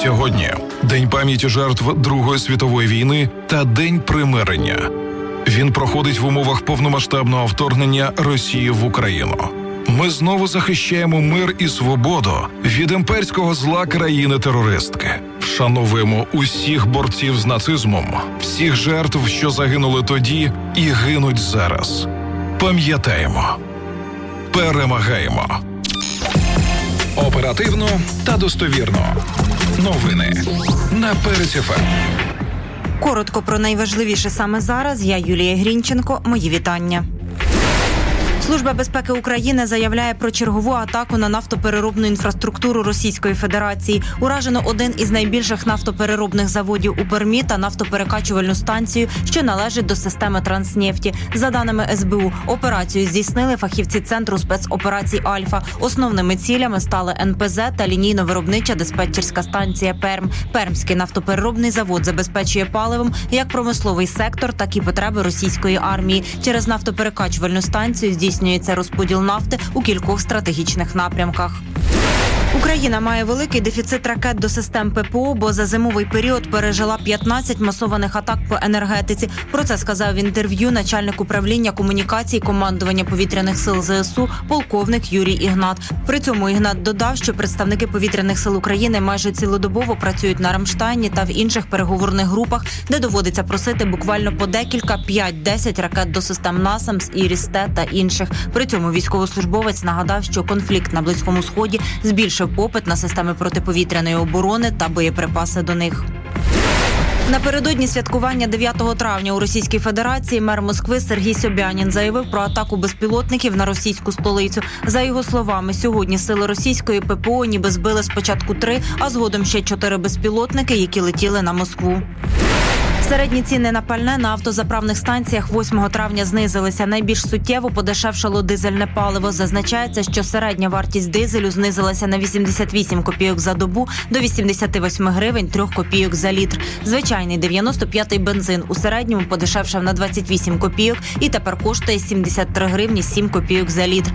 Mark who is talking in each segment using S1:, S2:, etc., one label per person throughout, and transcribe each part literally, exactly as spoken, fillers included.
S1: Сьогодні День пам'яті жертв Другої світової війни та День примирення. Він проходить в умовах повномасштабного вторгнення Росії в Україну. Ми знову захищаємо мир і свободу від імперського зла країни-терористки. Вшановуємо усіх борців з нацизмом, всіх жертв, що загинули тоді і гинуть зараз. Пам'ятаємо. Перемагаємо. Оперативно та достовірно. Новини на Перець еф ем.
S2: Коротко про найважливіше саме зараз. Я Юлія Грінченко. Мої вітання. Служба безпеки України заявляє про чергову атаку на нафтопереробну інфраструктуру Російської Федерації. Уражено один із найбільших нафтопереробних заводів у Пермі та нафтоперекачувальну станцію, що належить до системи Транснефті. За даними ес бе у, операцію здійснили фахівці Центру спецоперацій «Альфа». Основними цілями стали ен пе зет та лінійно-виробнича диспетчерська станція «Перм». Пермський нафтопереробний завод забезпечує паливом як промисловий сектор, так і потреби російської армії. Через нафтоперекачувальну станцію здійснюється Здійснюється розподіл нафти у кількох стратегічних напрямках. Україна має великий дефіцит ракет до систем пе пе о, бо за зимовий період пережила п'ятнадцять масованих атак по енергетиці. Про це сказав в інтерв'ю начальник управління комунікацій командування повітряних сил зе ес у полковник Юрій Ігнат. При цьому Ігнат додав, що представники повітряних сил України майже цілодобово працюють на Рамштайні та в інших переговорних групах, де доводиться просити буквально по декілька, п'ять-десять ракет до систем насамс, Іріс-Т та інших. При цьому військовослужбовець нагадав, що конфлікт на Близькому Сході збільшив попит на системи протиповітряної оборони та боєприпаси до них. Напередодні святкування дев'ятого травня у Російській Федерації мер Москви Сергій Собянін заявив про атаку безпілотників на російську столицю. За його словами, сьогодні сили російської пе пе о ніби збили спочатку три, а згодом ще чотири безпілотники, які летіли на Москву. Середні ціни на пальне на автозаправних станціях восьмого травня знизилися. Найбільш суттєво подешевшало дизельне паливо. Зазначається, що середня вартість дизелю знизилася на вісімдесят вісім копійок за добу до вісімдесят вісім гривень три копійок за літр. Звичайний дев'яносто п'ятий бензин у середньому подешевшав на двадцять вісім копійок і тепер коштує сімдесят три гривні сім копійок за літр.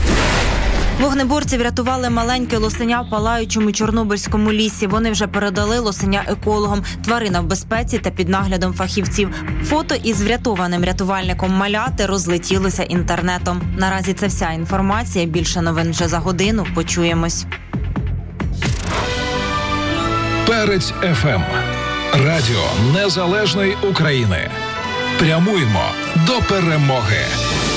S2: Вогнеборці врятували маленьке лосеня в палаючому Чорнобильському лісі. Вони вже передали лосеня екологам. Тварина в безпеці та під наглядом фахівців. Фото із врятованим рятувальником маляти розлетілося інтернетом. Наразі це вся інформація. Більше новин вже за годину. Почуємось.
S1: Перець еф ем. Радіо Незалежної України. Прямуємо до перемоги.